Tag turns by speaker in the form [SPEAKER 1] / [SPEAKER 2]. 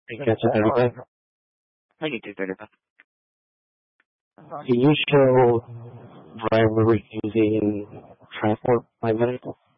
[SPEAKER 1] I guess it's 35.
[SPEAKER 2] I need to 35.
[SPEAKER 1] Can you show driver using transport by medical?